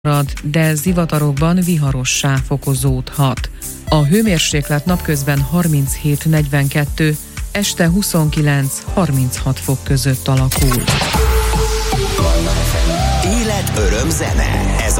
de zivatarokban viharossá fokozódhat. A hőmérséklet napközben 37-42, este 29-36 fok között alakul. Élet, öröm, zene. Ez